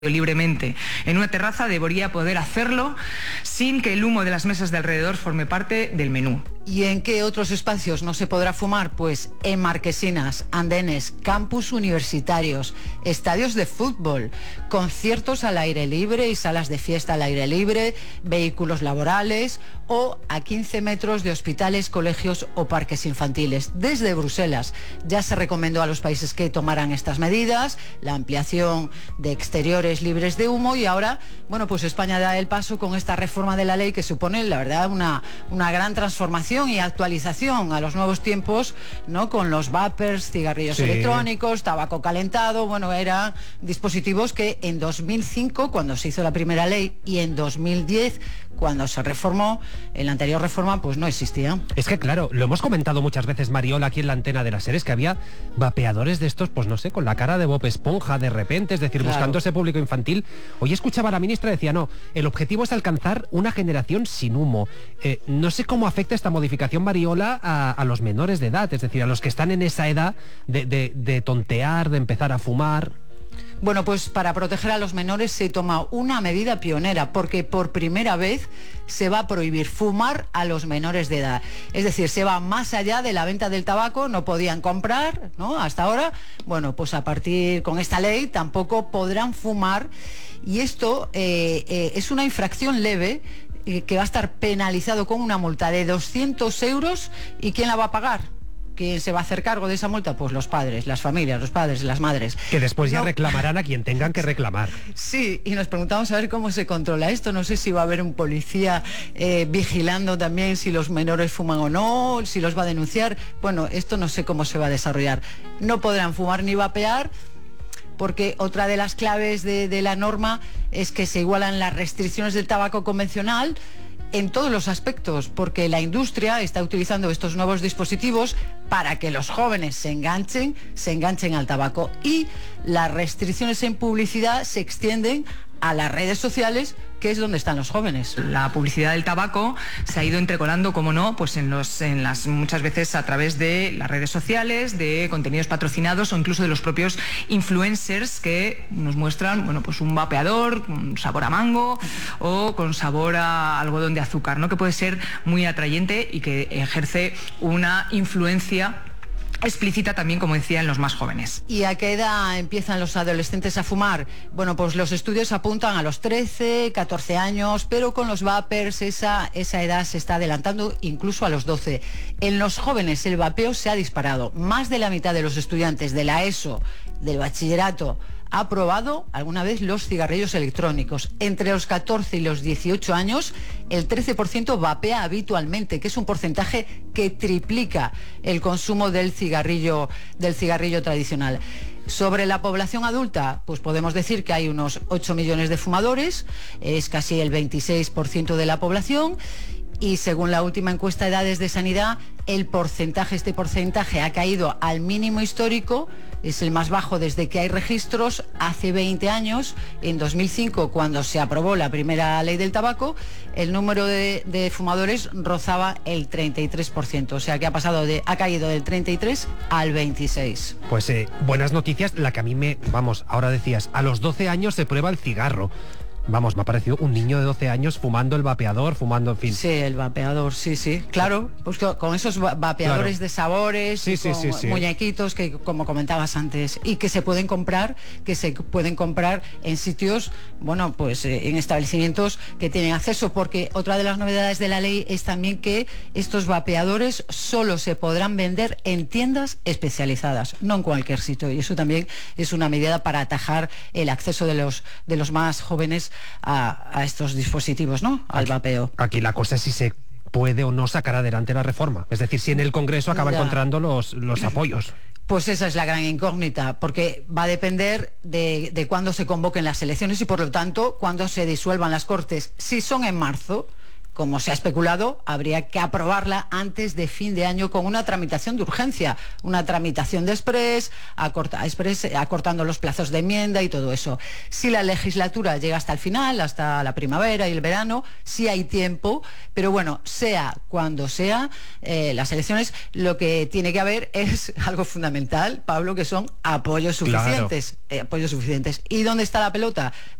libremente en una terraza, debería poder hacerlo sin que el humo de las mesas de alrededor forme parte del menú. ¿Y en qué otros espacios no se podrá fumar? Pues en marquesinas, andenes, campus universitarios, estadios de fútbol, conciertos al aire libre y salas de fiesta al aire libre, vehículos laborales o a 15 metros de hospitales, colegios o parques infantiles. Desde Bruselas ya se recomendó a los países que tomaran estas medidas, la ampliación de exteriores libres de humo, y ahora, bueno, pues España da el paso con esta reforma de la ley que supone, la verdad, una gran transformación y actualización a los nuevos tiempos, ¿no? Con los vapers, cigarrillos electrónicos, tabaco calentado. Bueno, eran dispositivos que en 2005, cuando se hizo la primera ley, y en 2010, cuando se reformó, en la anterior reforma, pues no existían. Es que claro, lo hemos comentado muchas veces, Mariola, aquí en la antena de las series, que había vapeadores de estos, pues no sé, con la cara de Bob Esponja de repente, es decir, buscando ese público infantil. Hoy escuchaba a la ministra, decía, no, el objetivo es alcanzar una generación sin humo. No sé cómo afecta esta modificación, Mariola, a los menores de edad, es decir, a los que están en esa edad de tontear, de empezar a fumar. Bueno, pues para proteger a los menores se toma una medida pionera, porque por primera vez se va a prohibir fumar a los menores de edad. Es decir, se va más allá de la venta del tabaco, no podían comprar, ¿no? Hasta ahora, bueno, pues a partir con esta ley tampoco podrán fumar, y esto es una infracción leve que va a estar penalizado con una multa de 200 euros. ¿Y quién la va a pagar? ¿Quién se va a hacer cargo de esa multa? Pues los padres, las familias, los padres, las madres. Que después ya reclamarán a quien tengan que reclamar. Sí, y nos preguntamos a ver cómo se controla esto. No sé si va a haber un policía vigilando también si los menores fuman o no, si los va a denunciar. Bueno, esto no sé cómo se va a desarrollar. No podrán fumar ni vapear, porque otra de las claves de la norma es que se igualan las restricciones del tabaco convencional en todos los aspectos, porque la industria está utilizando estos nuevos dispositivos para que los jóvenes se enganchen al tabaco, y las restricciones en publicidad se extienden a las redes sociales, que es donde están los jóvenes. La publicidad del tabaco se ha ido entrecolando, como no, pues muchas veces a través de las redes sociales, de contenidos patrocinados o incluso de los propios influencers que nos muestran, bueno, pues un vapeador con sabor a mango o con sabor a algodón de azúcar, ¿no? Que puede ser muy atrayente y que ejerce una influencia explícita también, como decía, en los más jóvenes. ¿Y a qué edad empiezan los adolescentes a fumar? Bueno, pues los estudios apuntan a los 13, 14 años, pero con los vapers esa edad se está adelantando incluso a los 12. En los jóvenes el vapeo se ha disparado. Más de la mitad de los estudiantes de la ESO, del bachillerato, ha probado alguna vez los cigarrillos electrónicos. Entre los 14 y los 18 años, el 13% vapea habitualmente, que es un porcentaje que triplica el consumo del cigarrillo tradicional. Sobre la población adulta, pues podemos decir que hay unos 8 millones de fumadores, es casi el 26% de la población. Y según la última encuesta de edades de sanidad, este porcentaje ha caído al mínimo histórico, es el más bajo desde que hay registros. Hace 20 años, en 2005, cuando se aprobó la primera ley del tabaco, el número de fumadores rozaba el 33%, o sea que ha caído del 33 al 26. Pues buenas noticias, la que a mí ahora decías, a los 12 años se prueba el cigarro. Vamos, me ha parecido un niño de 12 años fumando el vapeador, en fin. Sí, el vapeador, sí, claro. Pues con esos vapeadores de sabores, muñequitos que, como comentabas antes, y que se pueden comprar en sitios, bueno, pues en establecimientos que tienen acceso, porque otra de las novedades de la ley es también que estos vapeadores solo se podrán vender en tiendas especializadas, no en cualquier sitio, y eso también es una medida para atajar el acceso de los más jóvenes a estos dispositivos, ¿no? Al vapeo. Aquí la cosa es si se puede o no sacar adelante la reforma. Es decir, si en el Congreso acaba encontrando los apoyos. Pues esa es la gran incógnita, porque va a depender de cuándo se convoquen las elecciones y, por lo tanto, cuándo se disuelvan las Cortes. Si son en marzo, como se ha especulado, habría que aprobarla antes de fin de año con una tramitación de urgencia, una tramitación de express, acortando los plazos de enmienda y todo eso. Si la legislatura llega hasta el final, hasta la primavera y el verano, sí hay tiempo, pero bueno, sea cuando sea, las elecciones, lo que tiene que haber es algo fundamental, Pablo, que son apoyos suficientes. Claro. Apoyos suficientes. ¿Y dónde está la pelota?